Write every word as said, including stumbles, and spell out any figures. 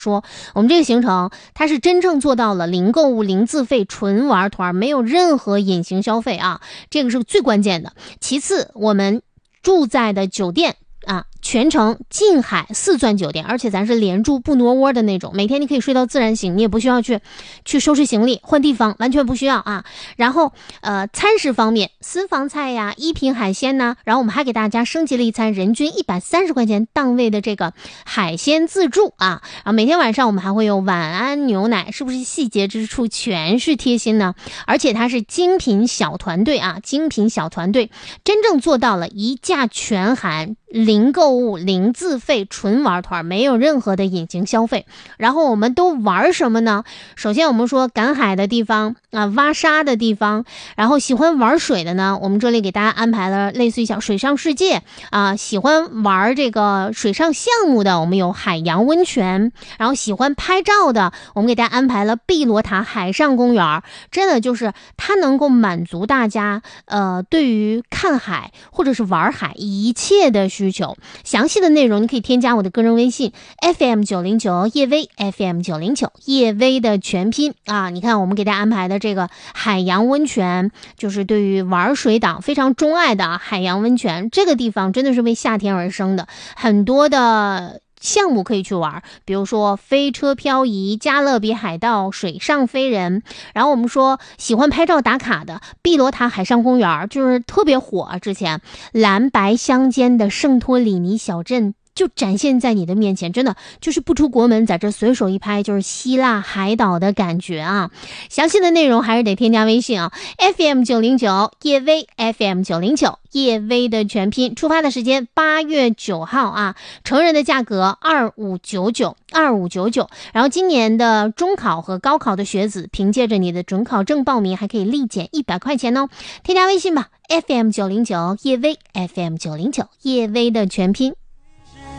说我们这个行程它是真正做到了零购物、零自费、纯玩团，没有任何隐形消费啊，这个是最关键的。其次，我们住在的酒店啊，全程近海四钻酒店，而且咱是连住不挪窝的那种，每天你可以睡到自然醒，你也不需要去去收拾行李换地方，完全不需要啊。然后呃餐食方面，私房菜呀、一品海鲜呢，然后我们还给大家升级了一餐人均一百三十块钱档位的这个海鲜自助啊。然后每天晚上我们还会有晚安牛奶，是不是细节之处全是贴心呢？而且它是精品小团队啊，精品小团队真正做到了一价全含，零购物、零自费、纯玩团，没有任何的隐形消费。然后我们都玩什么呢？首先我们说赶海的地方啊，挖沙的地方，然后喜欢玩水的呢，我们这里给大家安排了类似于像水上世界啊，喜欢玩这个水上项目的，我们有海洋温泉，然后喜欢拍照的，我们给大家安排了碧螺塔海上公园，真的就是它能够满足大家呃对于看海或者是玩海一切的需求。详细的内容你可以添加我的个人微信 F M 九零九 叶薇 F M 九零九 叶薇的全拼啊。你看我们给大家安排的这个海洋温泉，就是对于玩水党非常钟爱的啊，海洋温泉这个地方真的是为夏天而生的，很多的项目可以去玩，比如说飞车漂移、加勒比海盗、水上飞人。然后我们说喜欢拍照打卡的碧螺塔海上公园就是特别火啊，之前蓝白相间的圣托里尼小镇就展现在你的面前，真的就是不出国门，在这随手一拍就是希腊海岛的感觉啊。详细的内容还是得添加微信啊 F M 九零九 叶薇 F M 九零九叶薇的全拼。出发的时间八月九号啊，成人的价格二五九九二五九九。然后今年的中考和高考的学子凭借着你的准考证报名还可以立减一百块钱哦。添加微信吧 F M 九零九叶薇 F M 九零九叶薇的全拼。